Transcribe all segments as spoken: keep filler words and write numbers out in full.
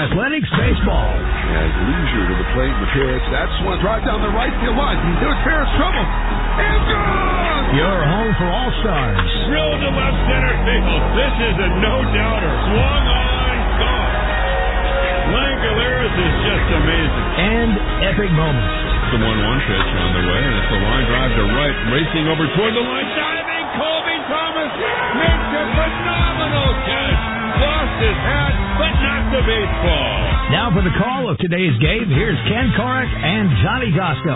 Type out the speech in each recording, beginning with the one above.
Athletics Baseball. Has leisure to the plate in the pitch. That's one drive down the right field line. There's Ferris trouble. And gone! Your home for All-Stars. Drilled to left center field. This is a no-doubter. Swung on, gone. Langoliers is just amazing. And epic moments. The one one pitch on the way, and it's a line drive to right, racing over toward the line. Diving, Colby Thomas makes a phenomenal catch. Lost his hat, but not the baseball. Now for the call of today's game, here's Ken Korak and Johnny Gosco.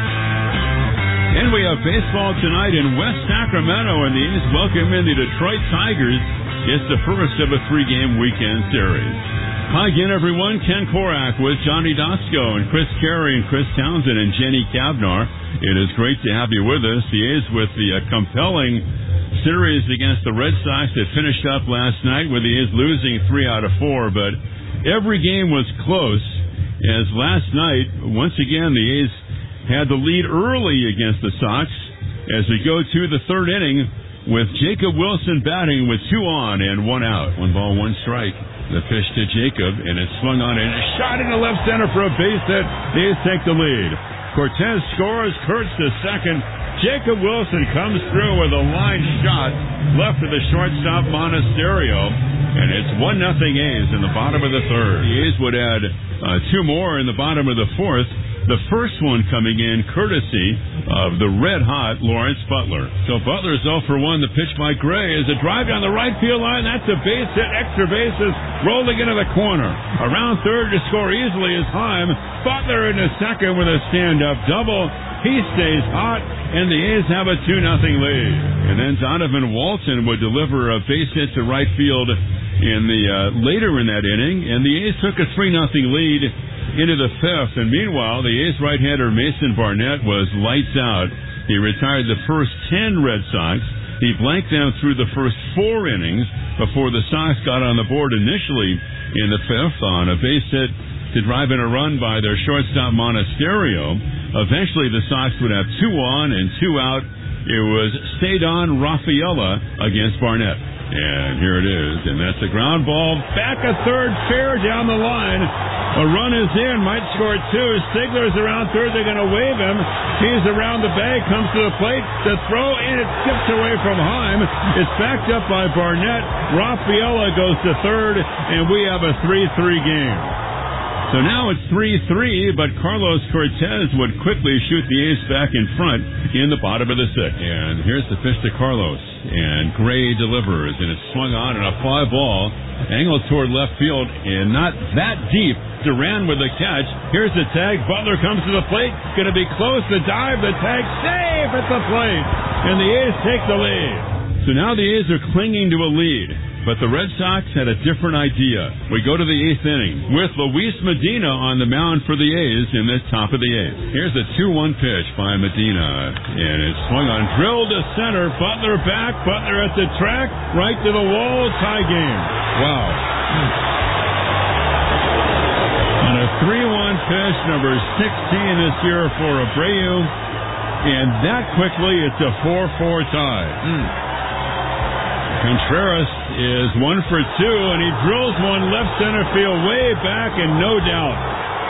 And we have baseball tonight in West Sacramento, and the A's welcome in the Detroit Tigers. It's the first of a three-game weekend series. Hi again, everyone. Ken Korak with Johnny Dosco and Chris Carey and Chris Townsend and Jenny Kavnar. It is great to have you with us. The A's with the uh, compelling series against the Red Sox that finished up last night with the A's losing three out of four, but every game was close, as last night, once again, the A's had the lead early against the Sox as we go to the third inning with Jacob Wilson batting with two on and one out. One ball, one strike. The pitch to Jacob, and it's swung on and a shot into left center for a base hit. The A's take the lead. Cortez scores, Kurtz to second. Jacob Wilson comes through with a line shot left to the shortstop Monasterio, and it's one nothing A's in the bottom of the third. The A's would add uh, two more in the bottom of the fourth. The first one coming in courtesy of the red-hot Lawrence Butler. So Butler's oh for one. The pitch by Gray is a drive down the right field line. That's a base hit, extra bases, rolling into the corner. Around third to score easily is Heim. Butler in the second with a stand-up double. He stays hot, and the A's have a two nothing lead. And then Donovan Walton would deliver a base hit to right field in the uh, later in that inning, and the A's took a three nothing lead into the fifth. And meanwhile, the A's right-hander Mason Barnett was lights out. He retired the first ten Red Sox. He blanked them through the first four innings before the Sox got on the board initially in the fifth on a base hit to drive in a run by their shortstop Monasterio. Eventually, the Sox would have two on and two out. It was Cedon Rafaela against Barnett. And here it is, and that's a ground ball. Back a third, fair down the line. A run is in, might score two. Stigler's around third, they're going to wave him. He's around the bag, comes to the plate. The throw, and it skips away from Heim. It's backed up by Barnett. Rafaela goes to third, and we have a three three game. So now it's three three, but Carlos Cortez would quickly shoot the A's back in front in the bottom of the sixth. And here's the pitch to Carlos, and Gray delivers, and it's swung on and a fly ball, angled toward left field, and not that deep. Duran with the catch. Here's the tag. Butler comes to the plate. Going to be close. The dive, the tag, safe at the plate, and the A's take the lead. So now the A's are clinging to a lead. But the Red Sox had a different idea. We go to the eighth inning with Luis Medina on the mound for the A's in the top of the eighth. Here's a two one pitch by Medina, and it's swung on, drilled to center. Butler back, Butler at the track, right to the wall, tie game. Wow. On a three one pitch, number sixteen this year for Abreu, and that quickly it's a four four tie. Mm. Contreras is one for two, and he drills one left center field way back, and no doubt.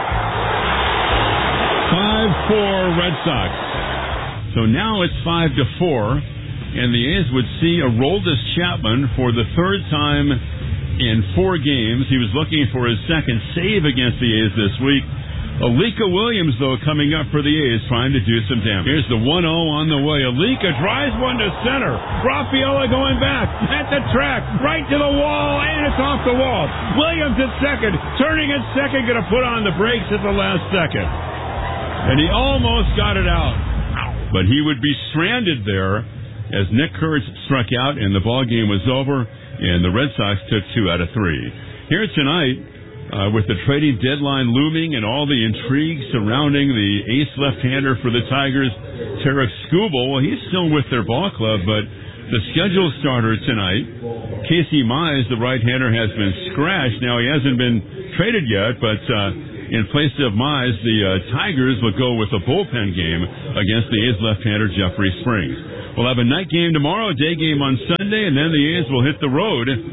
five four Red Sox. So now it's five to four, and the A's would see Aroldis Chapman for the third time in four games. He was looking for his second save against the A's this week. Alika Williams, though, coming up for the A's, trying to do some damage. Here's the one oh on the way. Alika drives one to center. Rafaela going back at the track, right to the wall, and it's off the wall. Williams at second, turning at second, going to put on the brakes at the last second. And he almost got it out. But he would be stranded there as Nick Kurtz struck out, and the ball game was over, and the Red Sox took two out of three. Here tonight, Uh, with the trading deadline looming and all the intrigue surrounding the ace left-hander for the Tigers, Tarek Skubal, well, he's still with their ball club, but the scheduled starter tonight, Casey Mize, the right-hander, has been scratched. Now, he hasn't been traded yet, but uh, in place of Mize, the uh, Tigers will go with a bullpen game against the A's left-hander, Jeffrey Springs. We'll have a night game tomorrow, a day game on Sunday, and then the A's will hit the road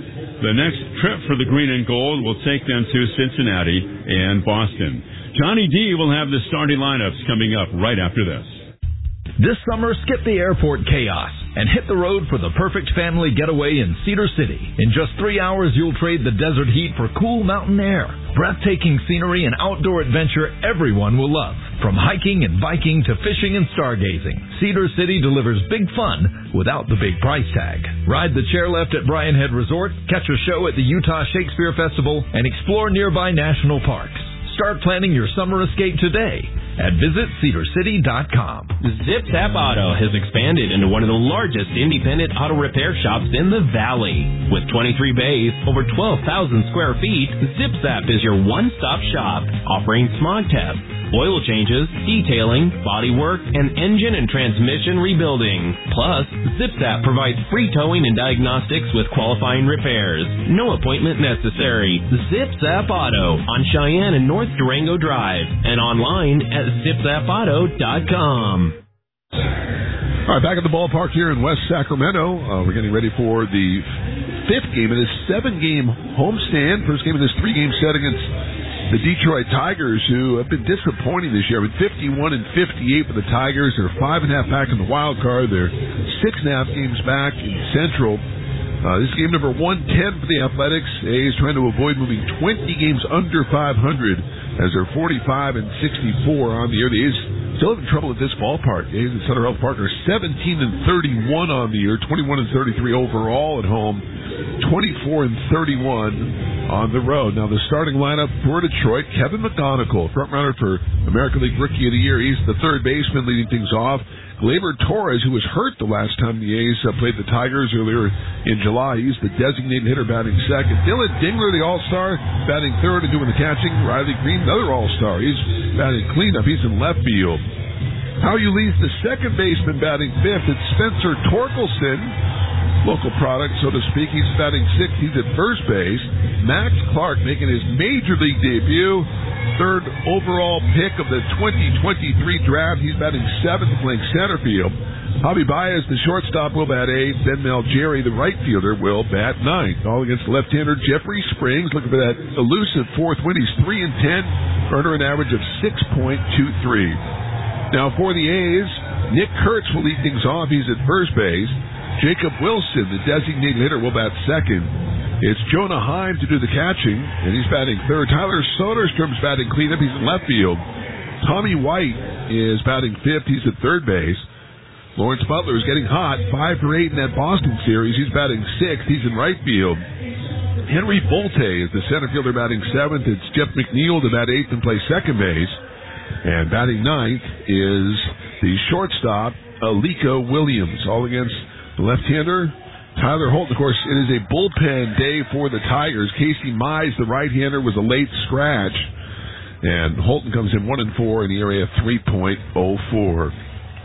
The next trip for the green and gold will take them to Cincinnati and Boston. Johnny D will have the starting lineups coming up right after this. This summer, skip the airport chaos and hit the road for the perfect family getaway in Cedar City. In just three hours, you'll trade the desert heat for cool mountain air, breathtaking scenery, and outdoor adventure everyone will love. From hiking and biking to fishing and stargazing, Cedar City delivers big fun without the big price tag. Ride the chairlift at Bryan Head Resort, catch a show at the Utah Shakespeare Festival, and explore nearby national parks. Start planning your summer escape today at visit cedar city dot com. ZipZap Auto has expanded into one of the largest independent auto repair shops in the Valley. With twenty-three bays, over twelve thousand square feet, ZipZap is your one-stop shop, offering smog tests, oil changes, detailing, body work, and engine and transmission rebuilding. Plus, ZipZap provides free towing and diagnostics with qualifying repairs. No appointment necessary. ZipZap Auto on Cheyenne and North Durango Drive and online at zip zap auto dot com. All right, back at the ballpark here in West Sacramento. Uh, we're getting ready for the fifth game of this seven-game homestand. First game of this three-game set against the Detroit Tigers, who have been disappointing this year. With fifty-one and fifty-eight for the Tigers. They're five and a half back in the wild card. They're six and a half games back in Central. Uh, this is game number one ten for the Athletics. A's trying to avoid moving twenty games under five hundred as they're forty-five and sixty-four on the year. The A's still having trouble at this ballpark. The A's at Sutter Health Park are seventeen and thirty-one on the year, twenty-one and thirty-three overall at home, twenty-four and thirty-one on the road. Now the starting lineup for Detroit: Kevin McGonigal, front runner for American League Rookie of the Year. He's the third baseman leading things off. Gleyber Torres, who was hurt the last time the A's uh, played the Tigers earlier in July. He's the designated hitter batting second. Dylan Dingler, the All-Star, batting third and doing the catching. Riley Green, another All-Star. He's batting cleanup. He's in left field. Howie leads the second baseman batting fifth. It's Spencer Torkelson, local product, so to speak. He's batting sixth. He's at first base. Max Clark making his major league debut. Third overall pick of the twenty twenty-three draft. He's batting seventh, playing center field. Javi Baez, the shortstop, will bat eighth. Ben Malgeri, the right fielder, will bat ninth. All against left-hander Jeffrey Springs, looking for that elusive fourth win. He's three and ten, earner an average of six point two three. Now for the A's, Nick Kurtz will lead things off. He's at first base. Jacob Wilson, the designated hitter, will bat second. It's Jonah Heim to do the catching, and he's batting third. Tyler Soderstrom's batting cleanup. He's in left field. Tommy White is batting fifth. He's at third base. Lawrence Butler is getting hot. Five for eight in that Boston series. He's batting sixth. He's in right field. Henry Volte is the center fielder batting seventh. It's Jeff McNeil to bat eighth and play second base. And batting ninth is the shortstop, Alika Williams, all against the left-hander Tyler Holton. Of course, it is a bullpen day for the Tigers. Casey Mize, the right-hander, was a late scratch. And Holton comes in one and four in the area of three point oh four.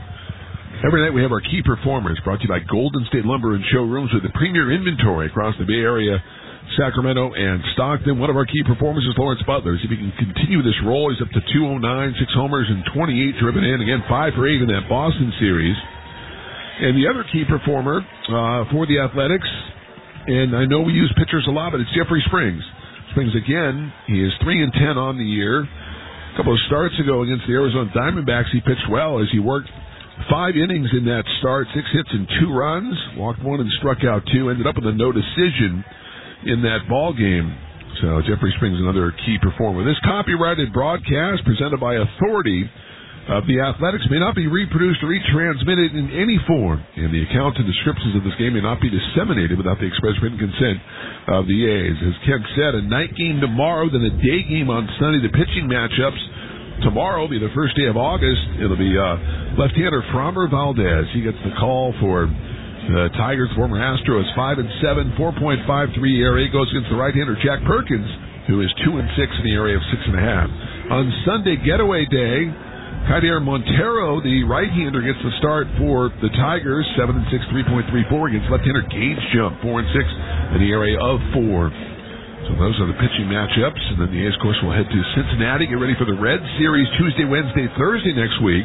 Every night we have our key performers, brought to you by Golden State Lumber and Showrooms with the premier inventory across the Bay Area, Sacramento, and Stockton. One of our key performers is Lawrence Butler. If he can continue this roll, he's up to two oh nine, six homers, and twenty-eight driven in. Again, five for eight in that Boston series. And the other key performer uh, for the Athletics, and I know we use pitchers a lot, but it's Jeffrey Springs. Springs, again, he is three and ten on the year. A couple of starts ago against the Arizona Diamondbacks, he pitched well as he worked five innings in that start, six hits and two runs, walked one and struck out two, ended up with a no decision in that ball game. So Jeffrey Springs, another key performer. This copyrighted broadcast presented by Authority of the Athletics may not be reproduced or retransmitted in any form, and the accounts and descriptions of this game may not be disseminated without the express written consent of the A's. As Kent said, a night game tomorrow, then a day game on Sunday. The pitching matchups tomorrow will be the first day of August. It'll be uh, left-hander Framber Valdez. He gets the call for the Tigers, former Astros, five and seven, four point five three E R A. Goes against the right-hander Jack Perkins, who is two and six in the area of six and a half. On Sunday, getaway day, Kaider Montero, the right-hander, gets the start for the Tigers, seven and six, three point three four against left-hander Gage Jump, four and six in the area of four. So those are the pitching matchups, and then the A's, of course, will head to Cincinnati, get ready for the Red Series Tuesday, Wednesday, Thursday next week.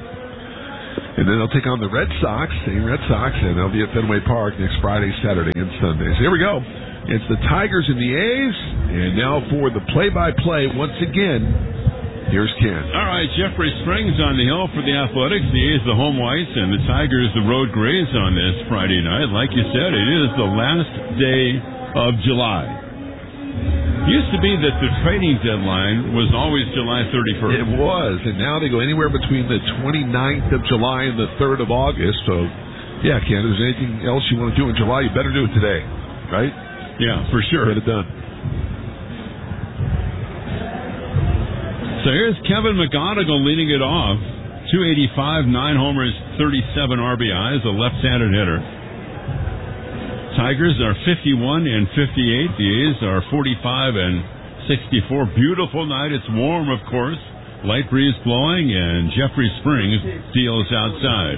And then they'll take on the Red Sox, same Red Sox, and they'll be at Fenway Park next Friday, Saturday, and Sunday. So here we go. It's the Tigers and the A's. And now for the play-by-play, once again, here's Ken. All right, Jeffrey Springs on the hill for the Athletics. The A's, the home whites, and the Tigers, the road grays on this Friday night. Like you said, it is the last day of July. It used to be that the trading deadline was always July thirty-first. It was, and now they go anywhere between the twenty-ninth of July and the third of August. So, yeah, Ken, if there's anything else you want to do in July, you better do it today, right? Yeah, for sure. Get it done. So here's Kevin McGonigal leading it off. two eighty-five, nine homers, thirty-seven R B Is, a left-handed hitter. Tigers are fifty-one and fifty-eight. The A's are forty-five and sixty-four. Beautiful night. It's warm, of course. Light breeze blowing, and Jeffrey Springs deals outside.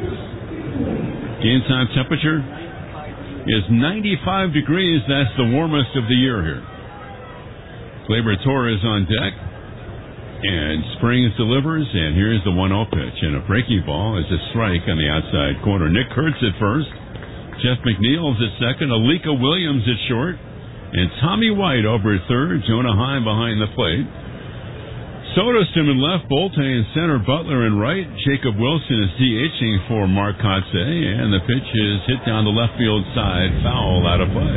Game time temperature is ninety-five degrees. That's the warmest of the year here. Gleyber Torres on deck. And Springs delivers, and here's the one oh pitch. And a breaking ball is a strike on the outside corner. Nick Kurtz at first. Jeff McNeil's at second. Alika Williams at short. And Tommy White over at third. Jonah Heim behind the plate. Soderstrom in left. Bolte in center. Butler in right. Jacob Wilson is DHing for Mark Kotze. And the pitch is hit down the left field side. Foul out of play.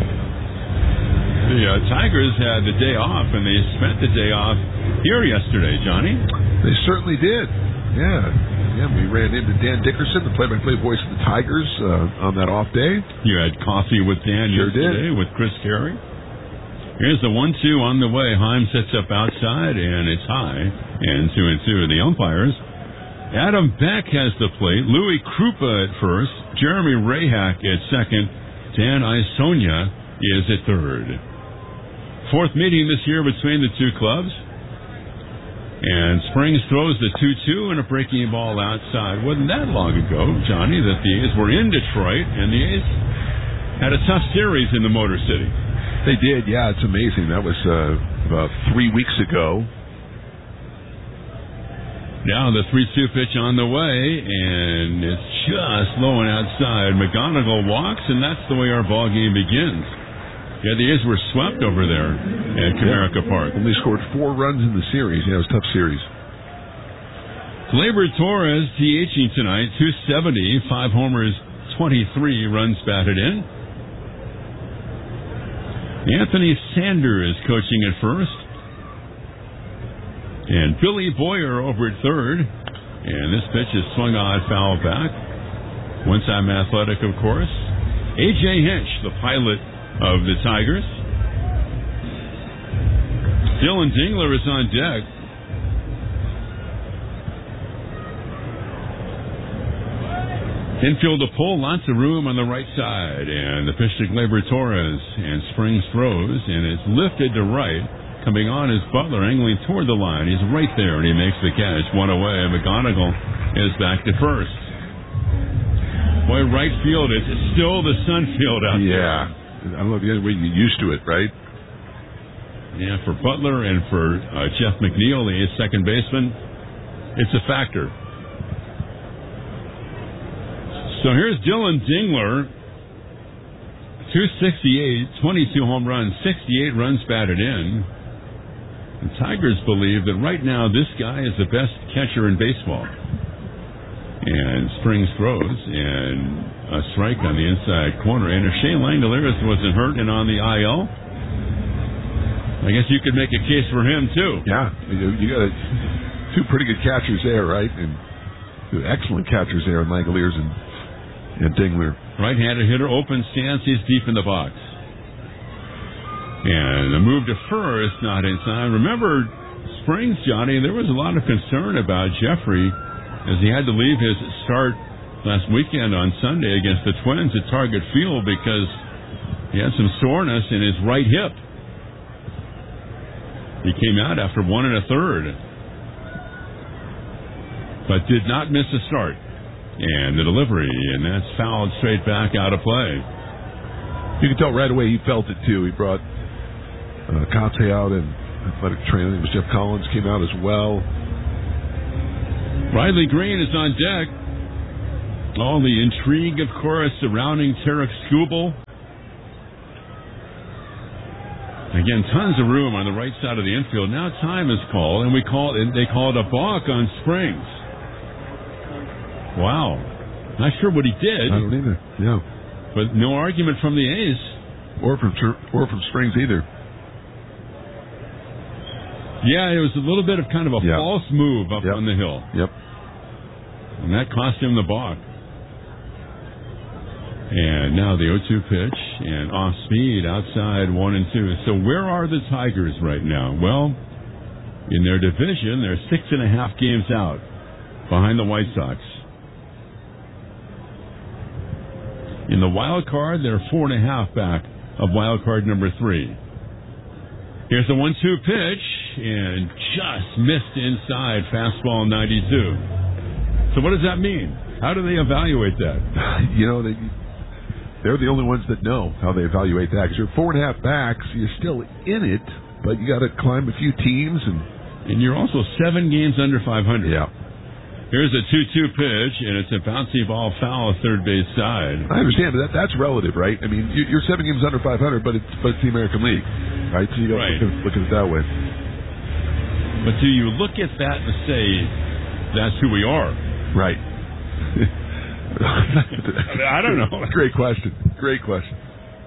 The uh, Tigers had the day off, and they spent the day off here yesterday, Johnny. They certainly did. Yeah. Yeah, we ran into Dan Dickerson, the play-by-play voice of the Tigers, uh, on that off day. You had coffee with Dan sure yesterday did. with Chris Carey. Here's the one two on the way. Heim sets up outside, and it's high. And two and two. The umpires. Adam Beck has the plate. Louis Krupa at first. Jeremy Rehak at second. Dan Isonia is at third. Fourth meeting this year between the two clubs. And Springs throws the two two and a breaking ball outside. Wasn't that long ago, Johnny, that the A's were in Detroit, and the A's had a tough series in the Motor City. They did, yeah, it's amazing. That was uh, about three weeks ago. Now the three two pitch on the way, and it's just low and outside. McGonigal walks, and that's the way our ball game begins. Yeah, the A's were swept over there at Comerica yeah. Park. Only scored four runs in the series. Yeah, it was a tough series. Gleyber Torres DHing tonight, two seventy, five homers, twenty-three runs batted in. Anthony Sander is coaching at first. And Billy Boyer over at third. And this pitch is swung on foul back. One-time Athletic, of course. A J Hinch, the pilot of the Tigers. Dylan Dingler is on deck. Infield to pull, lots of room on the right side. And the pitch to Gleyber Torres. And Springs throws, and it's lifted to right. Coming on is Butler, angling toward the line. He's right there, and he makes the catch. One away. McGonigal is back to first. Boy, right field, it's still the Sun field out yeah. there. Yeah. I don't know if you get used to it, right? Yeah, for Butler and for uh, Jeff McNeil, the second baseman, it's a factor. So here's Dylan Dingler, two sixty-eight, twenty-two home runs, sixty-eight runs batted in. The Tigers believe that right now this guy is the best catcher in baseball. And Springs throws, and a strike on the inside corner. And if Shane Langoliers wasn't hurt and on the I L, I guess you could make a case for him, too. Yeah, you, you got a, two pretty good catchers there, right? And two excellent catchers there, Langoliers and, and Dingler. Right-handed hitter, open stance, he's deep in the box. And the move to first, not in time. Remember, Springs, Johnny, there was a lot of concern about Jeffrey as he had to leave his start last weekend on Sunday against the Twins at Target Field because he had some soreness in his right hip. He came out after one and a third, but did not miss a start. And the delivery, and that's fouled straight back out of play. You can tell right away he felt it, too. He brought uh, Kotze out and athletic training. It was Jeff Collins came out as well. Riley Green is on deck. All the intrigue, of course, surrounding Tarek Skubal. Again, tons of room on the right side of the infield. Now time is called, and we call and they called a balk on Springs. Wow. Not sure what he did. I don't either. Yeah. But no argument from the A's. Or from or from Springs either. Yeah, it was a little bit of kind of a yep. false move up yep. on the hill. Yep. And that cost him the balk. And now the oh two pitch, and off speed, outside one and two. So where are the Tigers right now? Well, in their division, they're six and a half games out behind the White Sox. In the wild card, they're four and a half back of wild card number three. Here's the one two pitch, and just missed inside, fastball ninety-two. So what does that mean? How do they evaluate that? You know, they... They're the only ones that know how they evaluate that. Because you're four and a half backs, you're still in it, but you got to climb a few teams, and and you're also seven games under five hundred. Yeah. Here's a two two pitch, and it's a bouncy ball foul third base side. I understand, but that that's relative, right? I mean, you're seven games under five hundred, but it's but it's the American League, right? So you got to right. look, look at it that way. But do you look at that and say that's who we are? Right. I don't know. Great question. Great question.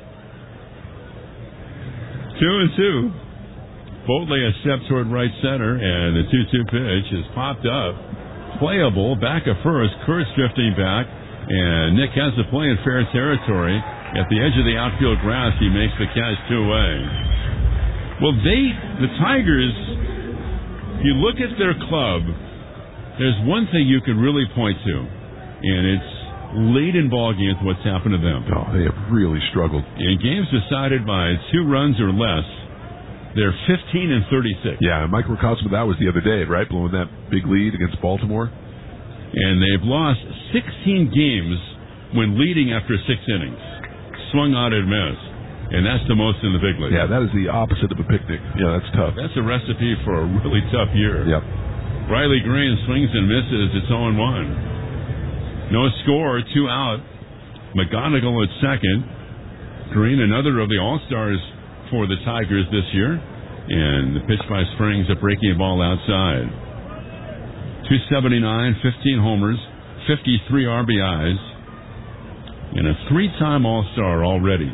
Two and two. Boldly a step toward right center, and the two two pitch is popped up. Playable, back of first. Kurtz drifting back, and Nick has the play in fair territory. At the edge of the outfield grass, he makes the catch two away. Well, they, the Tigers, you look at their club, there's one thing you could really point to, and it's late in ball games what's happened to them. Oh, they have really struggled. In games decided by two runs or less, they're fifteen and thirty-six. Yeah, Mike Ricosmo, that was the other day, right? Blowing that big lead against Baltimore. And they've lost sixteen games when leading after six innings. Swung on and missed. And that's the most in the big league. Yeah, that is the opposite of a picnic. Yeah, that's tough. That's a recipe for a really tough year. Yep. Riley Green swings and misses. It's oh and one. No score, two out. McGonigal at second. Green, another of the All-Stars for the Tigers this year. And the pitch by Springs, a breaking ball outside. two seventy-nine, fifteen homers, fifty-three R B Is, and a three-time All-Star already.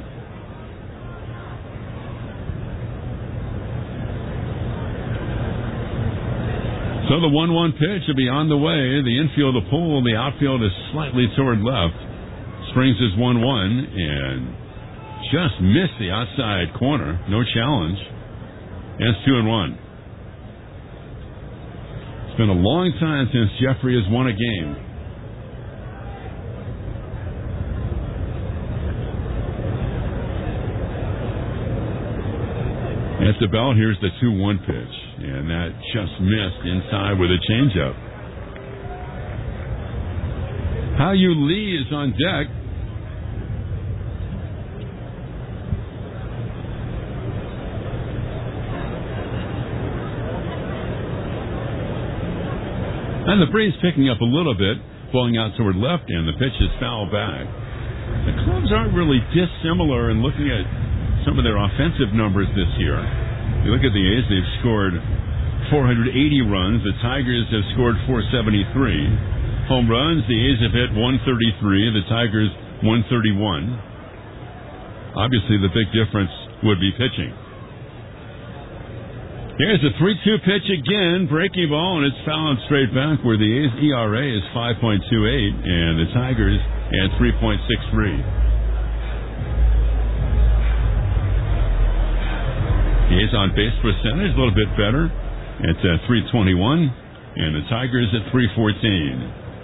So the one one pitch will be on the way. The infield a pull. The outfield is slightly toward left. Springs is one one and just missed the outside corner. No challenge. And it's two and one. It's been a long time since Jeffrey has won a game. At the belt, here's the two one pitch. And that just missed inside with a changeup. Hao-Yu Lee is on deck. And the breeze picking up a little bit, blowing out toward left, and the pitch is foul back. The Cubs aren't really dissimilar in looking at some of their offensive numbers this year. You look at the A's, they've scored four hundred eighty runs. The Tigers have scored four seventy-three. Home runs, the A's have hit one thirty-three, the Tigers one thirty-one. Obviously, the big difference would be pitching. Here's a three two pitch again, breaking ball, and it's fouled straight back where the A's E R A is five point two eight, and the Tigers at three point six three. The A's on base percentage a little bit better. It's at three twenty-one, and the Tigers at three fourteen.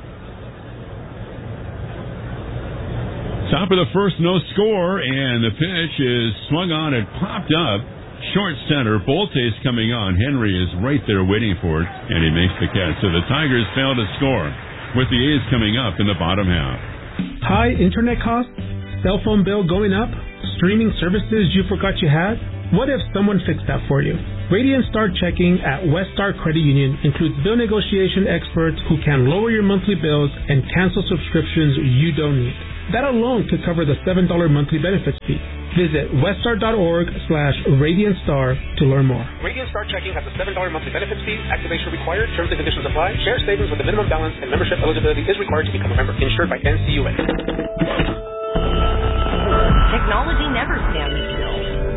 Top of the first, no score, and the pitch is swung on and popped up. Short center, Bolte's coming on. Henry is right there waiting for it, and he makes the catch. So the Tigers fail to score, with the A's coming up in the bottom half. High internet costs, cell phone bill going up, streaming services you forgot you had? What if someone fixed that for you? Radiant Star Checking at West Star Credit Union includes bill negotiation experts who can lower your monthly bills and cancel subscriptions you don't need. That alone could cover the seven dollars monthly benefits fee. Visit weststar.org slash Radiant Star to learn more. Radiant Star Checking has a seven dollars monthly benefits fee. Activation required. Terms and conditions apply. Share savings with a minimum balance and membership eligibility is required to become a member. Insured by N C U A. Technology never stands still.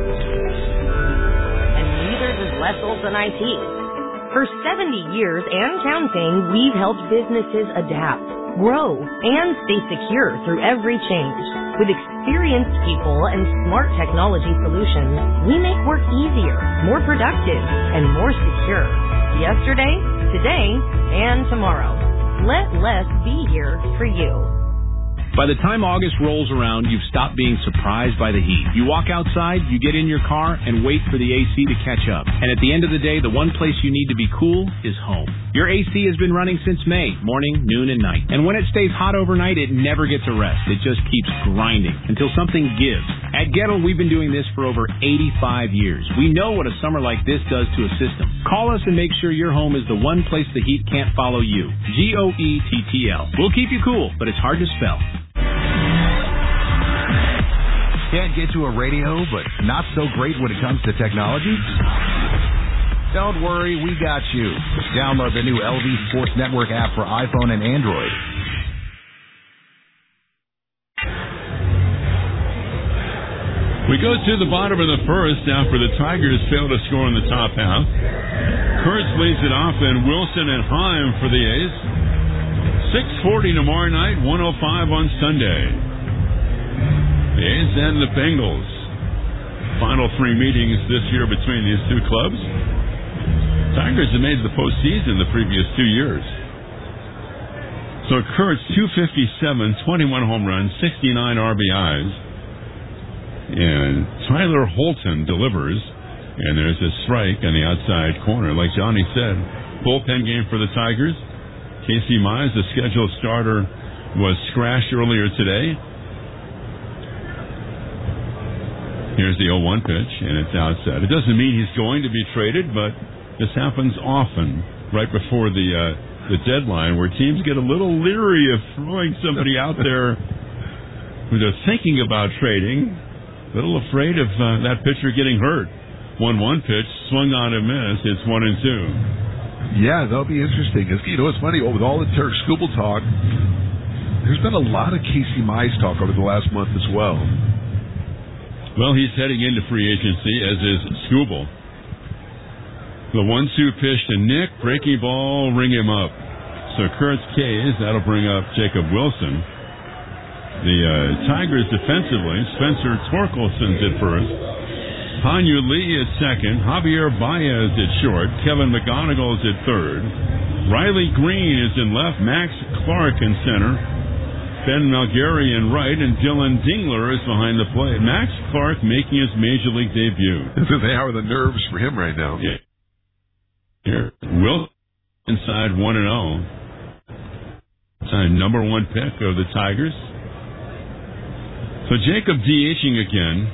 And neither does Les Olson I T. For seventy years and counting, we've helped businesses adapt, grow, and stay secure through every change. With experienced people and smart technology solutions, we make work easier, more productive, and more secure. Yesterday, today, and tomorrow. Let Les be here for you. By the time August rolls around, you've stopped being surprised by the heat. You walk outside, you get in your car, and wait for the A C to catch up. And at the end of the day, the one place you need to be cool is home. Your A C has been running since May, morning, noon, and night. And when it stays hot overnight, it never gets a rest. It just keeps grinding until something gives. At Gettle, we've been doing this for over eighty-five years. We know what a summer like this does to a system. Call us and make sure your home is the one place the heat can't follow you. G O E T T L. We'll keep you cool, but it's hard to spell. Can't get to a radio, but not so great when it comes to technology? Don't worry, we got you. Download the new L V Sports Network app for iPhone and Android. We go to the bottom of the first after the Tigers fail to score in the top half. Kurtz leads it off, and Wilson and Heim for the A's. six forty tomorrow night, one oh five on Sunday. The A's and the Bengals. Final three meetings this year between these two clubs. Tigers have made the postseason the previous two years. So Kurtz, two fifty-seven, twenty-one home runs, sixty-nine R B Is. And Tyler Holton delivers. And there's a strike on the outside corner. Like Johnny said, bullpen game for the Tigers. Casey Mize, the scheduled starter, was scratched earlier today. Here's the oh one pitch, and it's outside. It doesn't mean he's going to be traded, but this happens often right before the uh, the deadline, where teams get a little leery of throwing somebody out there who they're thinking about trading, a little afraid of uh, that pitcher getting hurt. one one pitch, swung on and missed. It's one and two. Yeah, that'll be interesting. You know, it's funny, with all the Tarik Skubal talk, there's been a lot of Casey Mize talk over the last month as well. Well, he's heading into free agency, as is Skubal. The one two pitch to Nick, breaking ball, ring him up. So Kurtz K's, that'll bring up Jacob Wilson. The uh, Tigers defensively, Spencer Torkelson's at first. Hanyu Lee at second, Javier Baez at short, Kevin McGonigal's at third, Riley Green is in left, Max Clark in center, Ben Malgary in right, and Dylan Dingler is behind the plate. Max Clark making his major league debut. How are the nerves for him right now? Yeah. Here, Will inside one and oh. Inside number one pick of the Tigers. So Jacob DHing again.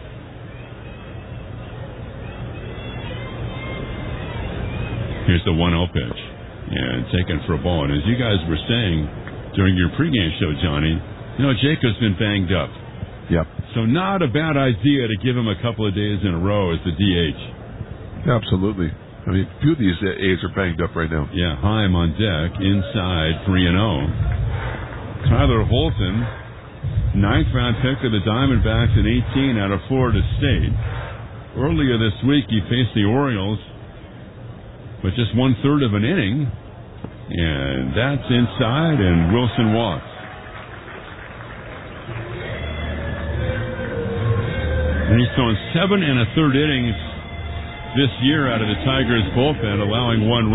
Here's the one oh pitch. And taken for a ball. And as you guys were saying during your pregame show, Johnny, you know, Jacob's been banged up. Yep. So not a bad idea to give him a couple of days in a row as the D H. Absolutely. I mean, a few of these A's are banged up right now. Yeah, Heim on deck, inside three and oh. Tyler Holton, ninth round pick of the Diamondbacks in eighteen out of Florida State. Earlier this week, he faced the Orioles with just one third of an inning. And that's inside, and Wilson walks. And he's thrown seven and a third innings this year out of the Tigers' bullpen, allowing one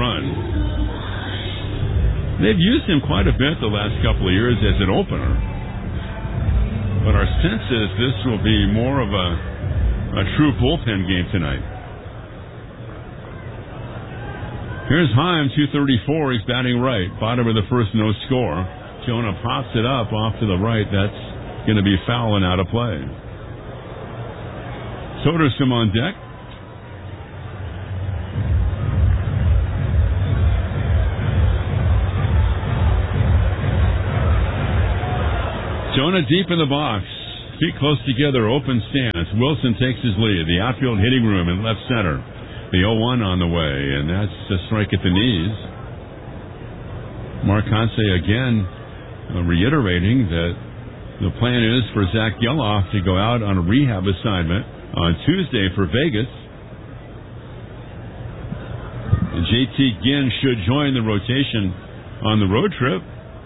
run. They've used him quite a bit the last couple of years as an opener. But our sense is this will be more of a, a true bullpen game tonight. Here's Heim, two thirty-four. He's batting right. Bottom of the first, no score. Jonah pops it up off to the right. That's going to be foul and out of play. Soderstrom on deck. Jonah deep in the box. Feet close together, open stance. Wilson takes his lead. The outfield hitting room in left center. The oh one on the way, and that's a strike at the knees. Mark Conce again uh, reiterating that the plan is for Zach Geloff to go out on a rehab assignment on Tuesday for Vegas. And J T Ginn should join the rotation on the road trip.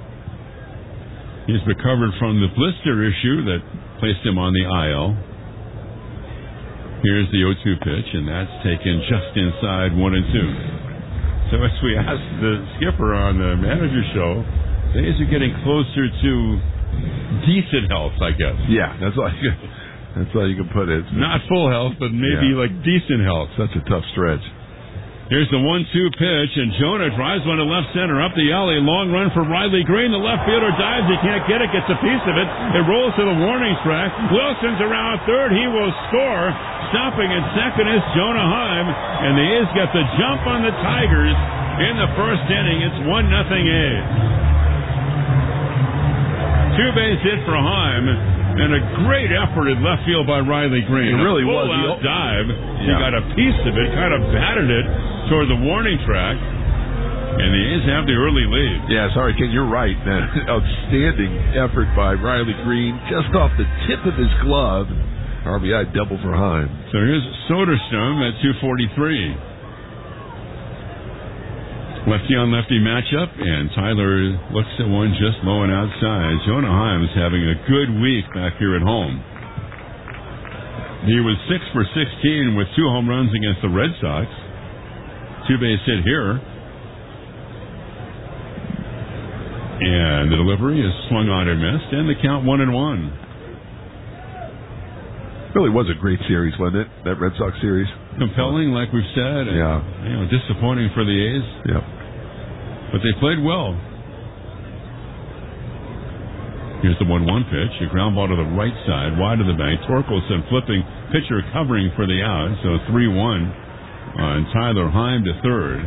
He's recovered from the blister issue that placed him on the I L. Here's the oh two pitch, and that's taken just inside one and two. So as we asked the skipper on the manager show, these are getting closer to decent health, I guess. Yeah, that's all you can, that's all you can put it. Not full health, but maybe yeah. like decent health. Such a tough stretch. Here's the one two pitch, and Jonah drives one to left center, up the alley, long run for Riley Green. The left fielder dives, he can't get it, gets a piece of it. It rolls to the warning track. Wilson's around third, he will score. Stopping at second is Jonah Heim, and the A's got the jump on the Tigers in the first inning. It's one nothing A's. Two base hit for Heim, and a great effort at left field by Riley Green. It really a was. Full-out dive. He yeah. got a piece of it, kind of batted it toward the warning track, and the A's have the early lead. Yeah, sorry, Ken, you're right. That outstanding effort by Riley Green, just off the tip of his glove. R B I double for Heim. So here's Soderstrom at two forty-three. Lefty on lefty matchup, and Tyler looks at one just low and outside. Jonah Heim's having a good week back here at home. He was six for sixteen with two home runs against the Red Sox. Two base hit here. And the delivery is swung on and missed, and the count one and one. Really was a great series, wasn't it? That Red Sox series. Compelling, like we've said. And, yeah. You know, disappointing for the A's. Yeah. But they played well. Here's the one one pitch. A ground ball to the right side, wide of the bank. Torkelson flipping, pitcher covering for the out. So three one on Tyler Heim to third.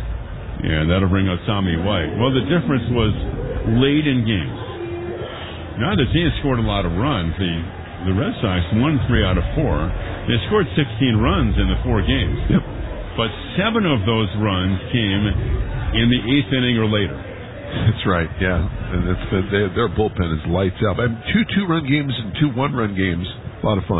And that'll bring up Tommy White. Well, the difference was late in games. Neither team scored a lot of runs. The The Red Sox won three out of four. They scored sixteen runs in the four games. Yep. But seven of those runs came in the eighth inning or later. That's right, yeah. And it's, their, their bullpen is lights out. I mean, two two-run games and two one-run games. A lot of fun.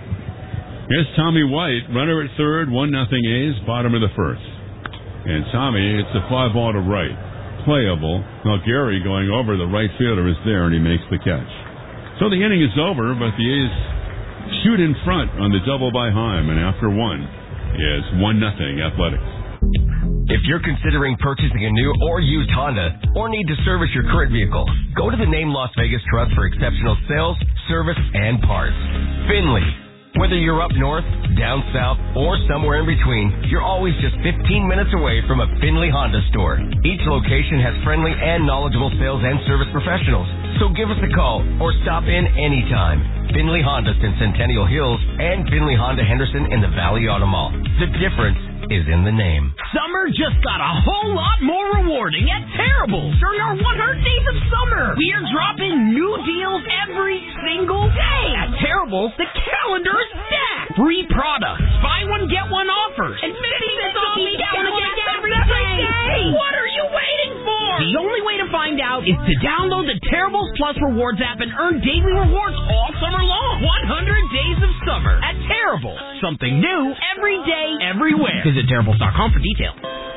Here's Tommy White, runner at third, one nothing A's, bottom of the first. And Tommy, it's a fly ball to right. Playable. Now Gary going over, the right fielder is there, and he makes the catch. So the inning is over, but the A's shoot in front on the double by Heim, and after one is one nothing Athletics. If you're considering purchasing a new or used Honda or need to service your current vehicle, go to the Name Las Vegas Trust for exceptional sales, service, and parts. Finley. Whether you're up north, down south, or somewhere in between, you're always just fifteen minutes away from a Finley Honda store. Each location has friendly and knowledgeable sales and service professionals. So give us a call or stop in anytime. Finley Honda in Centennial Hills and Finley Honda Henderson in the Valley Auto Mall. The difference is in the name. Summer just got a whole lot more rewarding at Terrible during our one hundred days of summer. We are dropping new deals every single day. At Terrible, the calendar is stacked. Free products, buy one, get one offers, and fifty cents off each gallon of gas every day. What are you waiting for? The only way to find out is to download the Terribles Plus Rewards app and earn daily rewards all summer long. one hundred days of summer at Terrible. Something new every day, everywhere. Visit Terribles dot com for details.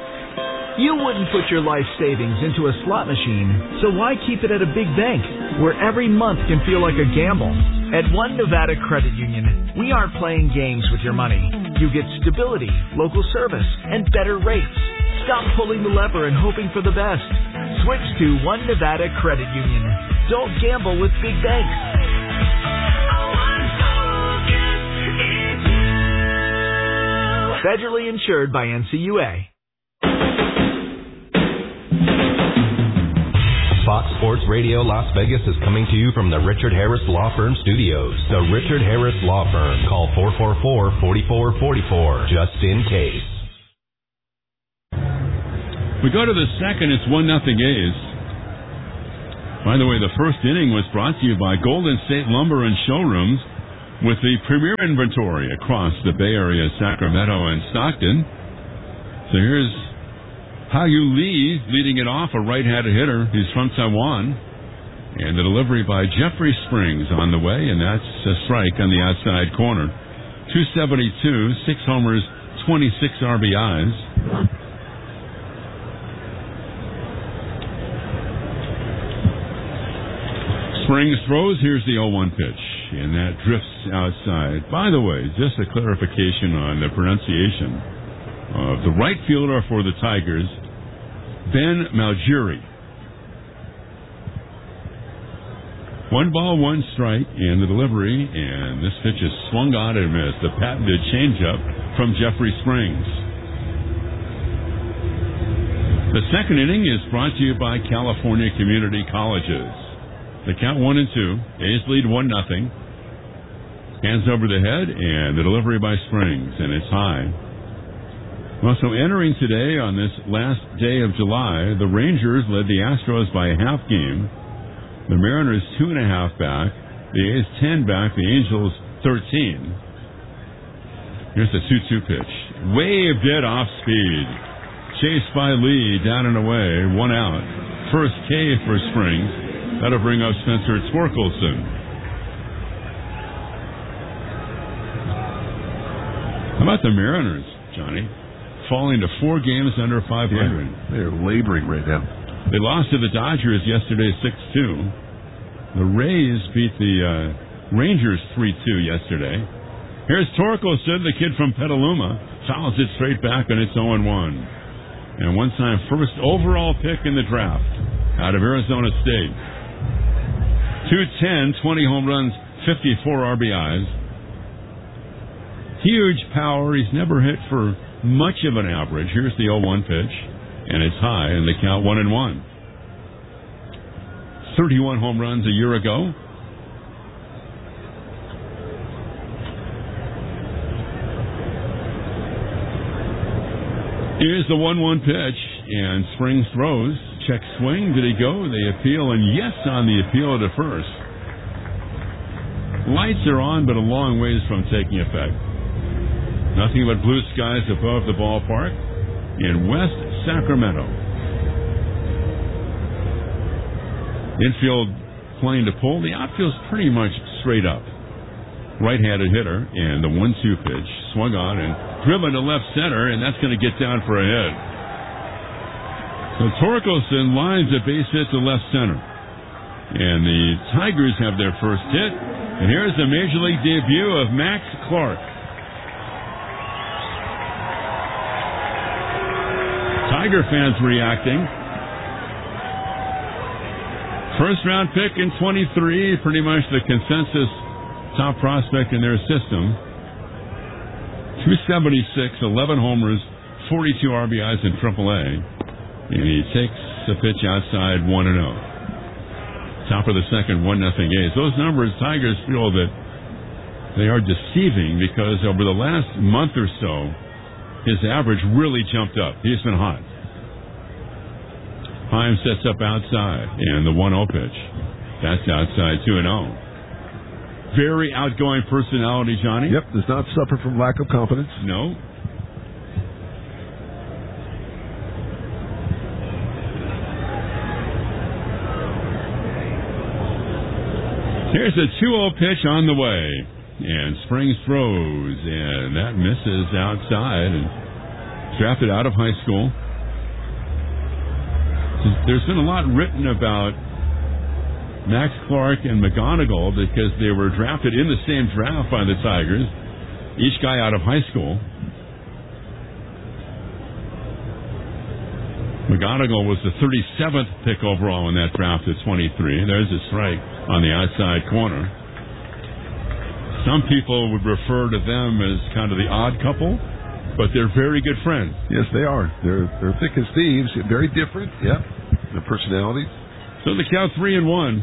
You wouldn't put your life savings into a slot machine, so why keep it at a big bank where every month can feel like a gamble? At One Nevada Credit Union, we aren't playing games with your money. You get stability, local service, and better rates. Stop pulling the lever and hoping for the best. Switch to One Nevada Credit Union. Don't gamble with big banks. Federally insured by N C U A. Fox Sports Radio Las Vegas is coming to you from the Richard Harris Law Firm Studios. The Richard Harris Law Firm. Call four four four, four four four four just in case. We go to the second. It's one nothing A's. By the way, the first inning was brought to you by Golden State Lumber and Showrooms with the premier inventory across the Bay Area, Sacramento, and Stockton. So here's Hayu Lee leading it off, a right-handed hitter. He's from Taiwan. And the delivery by Jeffrey Springs on the way, and that's a strike on the outside corner. two seventy-two, six homers, twenty-six R B Is. Springs throws. Here's the oh one pitch, and that drifts outside. By the way, just a clarification on the pronunciation of the right fielder for the Tigers, Ben Malgiri. One ball, one strike, and the delivery, and this pitch is swung on and missed. The patented changeup from Jeffrey Springs. The second inning is brought to you by California Community Colleges. The count one and two. A's lead one nothing. Hands over the head, and the delivery by Springs, and it's high. Well, so entering today on this last day of July, the Rangers led the Astros by a half game. The Mariners two and a half back. The A's ten back. The Angels thirteen. Here's the two two pitch. Waved it off speed. Chased by Lee, down and away. One out. First K for Springs. That'll bring up Spencer Torkelson. How about the Mariners, Johnny? Falling to four games under five hundred. Yeah, they're laboring right now. They lost to the Dodgers yesterday six two. The Rays beat the uh, Rangers three two yesterday. Here's Torkelson, the kid from Petaluma. Fouls it straight back, and it's oh one. And one-time first overall pick in the draft out of Arizona State. two ten, twenty home runs, fifty-four R B Is. Huge power. He's never hit for much of an average. Here's the oh one pitch. And it's high, and they count one and one. thirty-one home runs a year ago. Here's the one one pitch, and Springs throws. Check swing. Did he go? They appeal, and yes on the appeal to first. Lights are on, but a long ways from taking effect. Nothing but blue skies above the ballpark in West Sacramento. Infield playing to pull. The outfield's pretty much straight up. Right-handed hitter, and the one two pitch swung on and driven to left center, and that's going to get down for a hit. So Torkelson lines a base hit to left center. And the Tigers have their first hit. And here's the Major League debut of Max Clark. Tiger fans reacting. First round pick in twenty-three, pretty much the consensus top prospect in their system. two seventy-six, eleven homers, forty-two R B Is in triple A. And he takes the pitch outside one and oh. Top of the second, one nothing A's. Those numbers, Tigers feel that they are deceiving because over the last month or so, his average really jumped up. He's been hot. Heim sets up outside, and the one oh pitch. That's outside two and oh. Very outgoing personality, Johnny. Yep, does not suffer from lack of confidence. No. Here's a two oh pitch on the way. And Springs throws, and that misses outside, and drafted out of high school. There's been a lot written about Max Clark and McGonigal because they were drafted in the same draft by the Tigers, each guy out of high school. McGonigal was the thirty-seventh pick overall in that draft at twenty-three. There's a strike on the outside corner. Some people would refer to them as kind of the odd couple, but they're very good friends. Yes, they are. They're they're thick as thieves. Very different. Yep. The personalities. So the count three and one.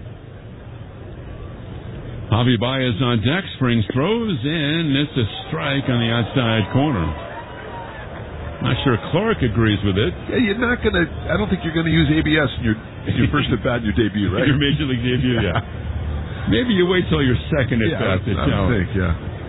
Javi Baez on deck. Springs throws, and it's a strike on the outside corner. Not sure Clark agrees with it. Yeah, you're not going to, I don't think you're going to use A B S in your, in your first at bat in your debut, right? Your Major League debut, yeah. Maybe you wait till your second at yeah, bat to I challenge. think, yeah.